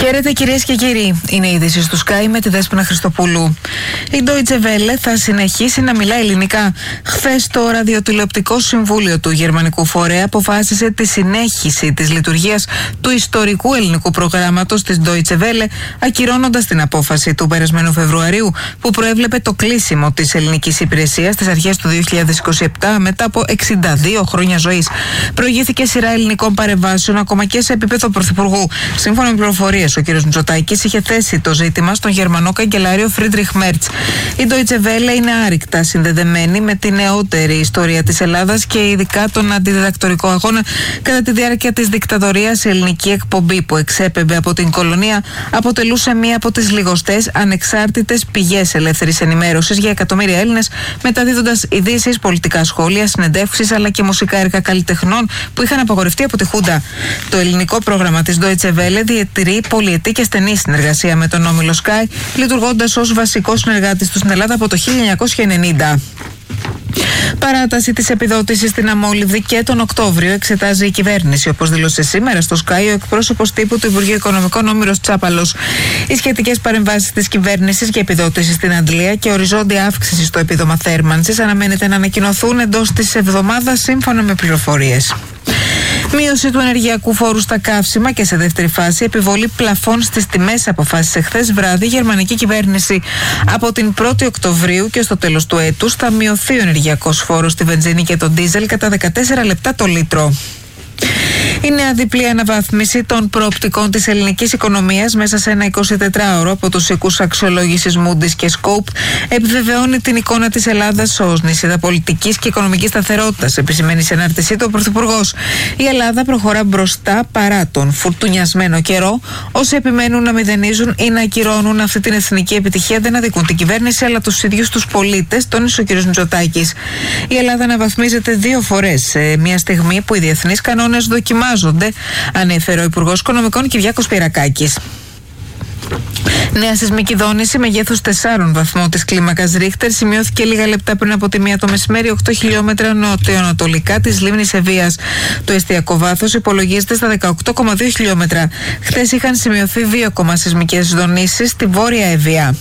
Χαίρετε κυρίες και κύριοι. Είναι η είδηση του Sky με τη Δέσποινα Χριστοπούλου. Η Deutsche Welle θα συνεχίσει να μιλά ελληνικά. Χθες το ραδιοτηλεοπτικό συμβούλιο του γερμανικού φορέα αποφάσισε τη συνέχιση της λειτουργίας του ιστορικού ελληνικού προγράμματος της Deutsche Welle, ακυρώνοντας την απόφαση του περασμένου Φεβρουαρίου που προέβλεπε το κλείσιμο της ελληνικής υπηρεσίας στις αρχές του 2027 μετά από 62 χρόνια ζωής. Προηγήθηκε σειρά ελληνικών παρεμβάσεων ακόμα και σε επίπεδο πρωθυπουργού. Σύμφωνα με πληροφορίες, ο κ. Μητσοτάκης είχε θέσει το ζήτημα στον γερμανό καγκελάριο Φρίντριχ Μέρτς. Η Deutsche Welle είναι άρρηκτα συνδεδεμένη με τη νεότερη ιστορία της Ελλάδας και ειδικά τον αντιδιδακτορικό αγώνα κατά τη διάρκεια της δικτατορίας. Η ελληνική εκπομπή που εξέπεμπε από την κολονία αποτελούσε μία από τις λιγοστές ανεξάρτητες πηγές ελεύθερης ενημέρωσης για εκατομμύρια Έλληνες, μεταδίδοντας ειδήσεις, πολιτικά σχόλια, συνεντεύξεις αλλά και μουσικά έργα καλλιτεχνών που είχαν απαγορευτεί από τη Χούντα. Το ελληνικό πρόγραμμα της Deutsche Welle διατηρεί πολυετή και στενή συνεργασία με τον όμιλο Sky, λειτουργώντας ως βασικός συνεργάτης του στην Ελλάδα από το 1990. Παράταση της επιδότησης στην Αμόλυβδη και τον Οκτώβριο εξετάζει η κυβέρνηση, όπως δήλωσε σήμερα στο Sky ο εκπρόσωπος τύπου του Υπουργείου Οικονομικών Όμηρος Τσάπαλος. Οι σχετικές παρεμβάσεις της κυβέρνησης για επιδότηση στην αντλία και οριζόντια αύξηση στο επίδομα θέρμανσης αναμένεται να ανακοινωθούν εντός της εβδομάδας, σύμφωνα με πληροφορίες. Μείωση του ενεργειακού φόρου στα καύσιμα και σε δεύτερη φάση επιβολή πλαφών στις τιμές αποφάσισε χθες βράδυ η γερμανική κυβέρνηση. Από την 1η Οκτωβρίου και στο τέλος του έτους θα μειωθεί ο ενεργειακός φόρος στη βενζίνη και τον ντίζελ κατά 14 λεπτά το λίτρο. Η νέα διπλή αναβάθμιση των προοπτικών της ελληνικής οικονομίας μέσα σε ένα 24ωρο από τους οίκους αξιολόγησης Moody's και Scope επιβεβαιώνει την εικόνα της Ελλάδας ως νησίδα πολιτικής και οικονομικής σταθερότητας, επισημαίνει σε ανάρτησή του ο Πρωθυπουργός. Η Ελλάδα προχωρά μπροστά παρά τον φουρτουνιασμένο καιρό. Όσοι επιμένουν να μηδενίζουν ή να ακυρώνουν αυτή την εθνική επιτυχία δεν αδικούν την κυβέρνηση αλλά τους ίδιους τους πολίτες, τόνισε ο κ. Μητσοτάκης. Η Ελλάδα αναβαθμίζεται 2 φορές σε μια στιγμή που οι διεθνείς κανόνες δοκιμάζονται, ανέφερε ο Υπουργός Οικονομικών Κυριάκος Πυρακάκης. Νέα σεισμική δόνηση μεγέθους 4 βαθμών της κλίμακας Ρίχτερ σημειώθηκε λίγα λεπτά πριν από τη 1 το μεσημέρι 8 χιλιόμετρα νοτιοανατολικά της λίμνης Ευβοίας. Το εστιακό βάθος υπολογίζεται στα 18,2 χιλιόμετρα. Χθες είχαν σημειωθεί 2 σεισμικές δονήσεις στη Βόρεια Ευβοία.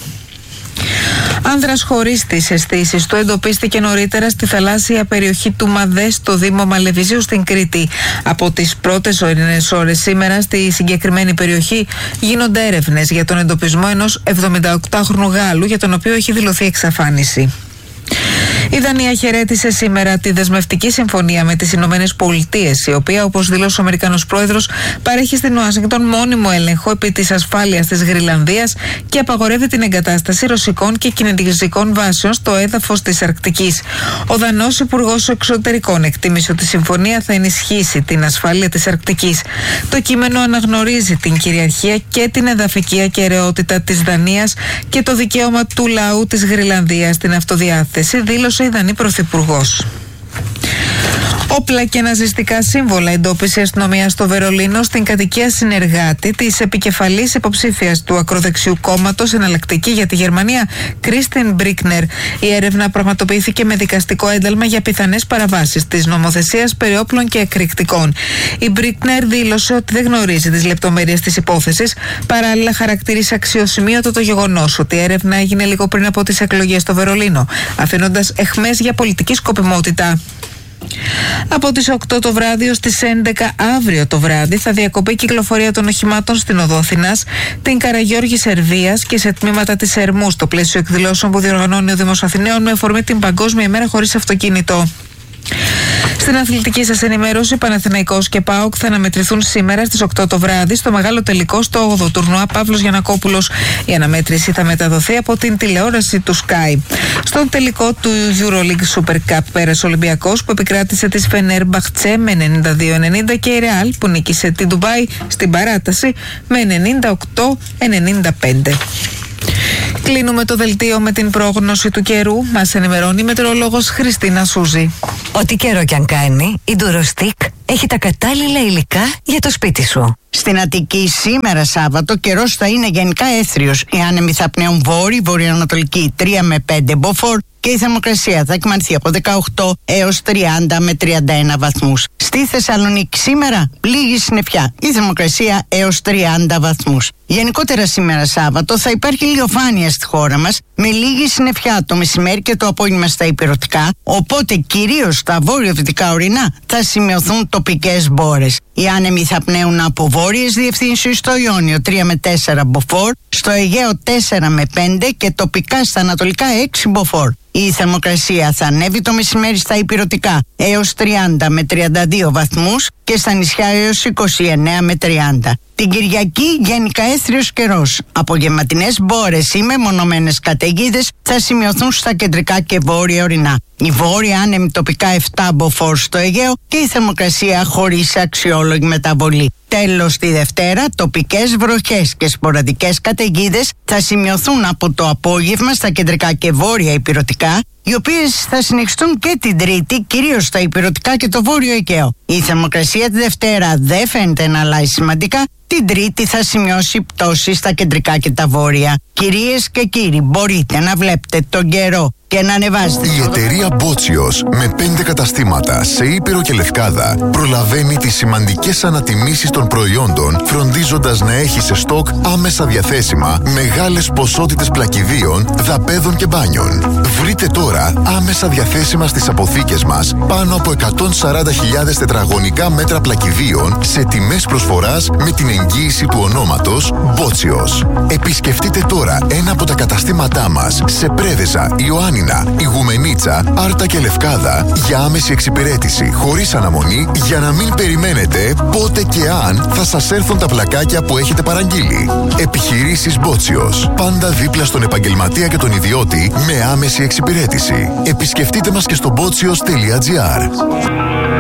Άνδρας χωρίς τις αισθήσεις του εντοπίστηκε νωρίτερα στη θαλάσσια περιοχή του Μαδέ στο Δήμο Μαλεβιζίου στην Κρήτη. Από τις πρώτες ορεινές ώρες σήμερα στη συγκεκριμένη περιοχή γίνονται έρευνες για τον εντοπισμό ενός 78χρονου Γάλλου για τον οποίο έχει δηλωθεί εξαφάνιση. Η Δανία χαιρέτησε σήμερα τη δεσμευτική συμφωνία με τις Ηνωμένες Πολιτείες, η οποία, όπως δήλωσε ο Αμερικανός πρόεδρος, παρέχει στην Ουάσιγκτον μόνιμο έλεγχο επί της ασφάλειας της Γροιλανδίας και απαγορεύει την εγκατάσταση ρωσικών και κινεζικών βάσεων στο έδαφος της Αρκτικής. Ο Δανός Υπουργός Εξωτερικών εκτίμησε ότι η συμφωνία θα ενισχύσει την ασφάλεια της Αρκτικής. Το κείμενο αναγνωρίζει την κυριαρχία και την εδαφική ακεραιότητα της Δανίας και το δικαίωμα του λαού της Γροιλανδίας στην αυτοδιάθεση, δήλωσε η Δανή Πρωθυπουργός. Όπλα και ναζιστικά σύμβολα εντόπισε η αστυνομία στο Βερολίνο στην κατοικία συνεργάτη της επικεφαλής υποψήφιας του ακροδεξιού κόμματος Εναλλακτική για τη Γερμανία, Κρίστιν Μπρίκνερ. Η έρευνα πραγματοποιήθηκε με δικαστικό ένταλμα για πιθανές παραβάσεις της νομοθεσίας περί όπλων και εκρηκτικών. Η Μπρίκνερ δήλωσε ότι δεν γνωρίζει τις λεπτομέρειες της υπόθεσης. Παράλληλα, χαρακτήρισε αξιοσημείωτο το γεγονός ότι η έρευνα έγινε λίγο πριν από τις εκλογές στο Βερολίνο, αφήνοντας αιχμές για πολιτική σκοπιμότητα. Από τις 8 το βράδυ ως τις 11 αύριο το βράδυ θα διακοπεί η κυκλοφορία των οχημάτων στην οδό Αθηνάς, την Καραγιώργη Σερβίας και σε τμήματα της Ερμού στο πλαίσιο εκδηλώσεων που διοργανώνει ο Δήμος Αθηναίων με αφορμή την Παγκόσμια ημέρα χωρίς αυτοκίνητο. Στην αθλητική σας ενημέρωση, Παναθηναϊκός και ΠΑΟΚ θα αναμετρηθούν σήμερα στις 8 το βράδυ στο μεγάλο τελικό στο 8ο τουρνουά Παύλος Γιαννακόπουλος. Η αναμέτρηση θα μεταδοθεί από την τηλεόραση του Sky. Στον τελικό του EuroLeague Super Cup πέρασε ο Ολυμπιακός που επικράτησε της Φενέρμπαχτσε με 92-90 και η Ρεάλ που νίκησε την Ντουμπάι στην παράταση με 98-95. Κλείνουμε το δελτίο με την πρόγνωση του καιρού. Μας ενημερώνει η μετεωρολόγος Χριστίνα Σούζη. Ό,τι καιρό κι αν κάνει, η Durostick έχει τα κατάλληλα υλικά για το σπίτι σου. Στην Αττική σήμερα Σάββατο καιρός θα είναι γενικά έθριος. Οι άνεμοι θα πνέουν βόρειο-βορειοανατολική 3 με 5 μποφόρ, και η θερμοκρασία θα εκμανθεί από 18 έως 30 με 31 βαθμούς. Στη Θεσσαλονίκη σήμερα λίγη συννεφιά, η θερμοκρασία έως 30 βαθμούς. Γενικότερα σήμερα Σάββατο θα υπάρχει ηλιοφάνεια στη χώρα μας με λίγη συννεφιά το μεσημέρι και το απόγευμα στα ηπειρωτικά, οπότε κυρίως στα βόρειο-δυτικά ορεινά θα σημειωθούν τοπικές μπόρες. Οι άνεμοι θα πνέουν από βόρειες διευθύνσεις, στο Ιόνιο 3 με 4 μποφόρ, στο Αιγαίο 4 με 5 και τοπικά στα ανατολικά 6 μποφόρ. Η θερμοκρασία θα ανέβει το μεσημέρι στα ηπειρωτικά έως 30 με 32 βαθμούς και στα νησιά έως 29 με 30. Την Κυριακή γενικά έθριος καιρός. Απογευματινές μπόρες ή μεμονωμένες καταιγίδες θα σημειωθούν στα κεντρικά και βόρεια ορεινά. Η βόρεια άνεμη τοπικά 7 μποφόρ στο Αιγαίο και η θερμοκρασία χωρίς αξιόλογη μεταβολή. Τέλος, τη Δευτέρα, τοπικές βροχές και σποραδικές καταιγίδες θα σημειωθούν από το απόγευμα στα κεντρικά και βόρεια ηπειρωτικά, οι οποίες θα συνεχιστούν και την Τρίτη, κυρίως στα ηπειρωτικά και το βόρειο Αιγαίο. Η θερμοκρασία τη Δευτέρα δεν φαίνεται να αλλάζει σημαντικά. Την Τρίτη θα σημειώσει πτώση στα κεντρικά και τα βόρεια. Κυρίες και κύριοι, μπορείτε να βλέπετε τον καιρό και να ανεβάζετε. Η εταιρεία Μπότσιος με 5 καταστήματα σε Ήπειρο και Λευκάδα προλαβαίνει τις σημαντικές ανατιμήσεις των προϊόντων, φροντίζοντας να έχει σε στόκ άμεσα διαθέσιμα μεγάλες ποσότητες πλακιδίων, δαπέδων και μπάνιων. Βρείτε τώρα άμεσα διαθέσιμα στις αποθήκες μας πάνω από 140.000 τετραγωνικά μέτρα πλακιδίων σε τιμές προσφοράς με την εγγύηση του ονόματος Μπότσιος. Επισκεφτείτε τώρα ένα από τα καταστήματά μας σε Πρέβεζα, Ιωάννινα, Ιγουμενίτσα, Άρτα και Λευκάδα για άμεση εξυπηρέτηση χωρίς αναμονή, για να μην περιμένετε πότε και αν θα σας έρθουν τα πλακάκια που έχετε παραγγείλει. Επιχειρήσεις Μπότσιος. Πάντα δίπλα στον επαγγελματία και τον ιδιώτη με άμεση εξυπηρέτηση. Επισκεφτείτε μας και στο botsios.gr.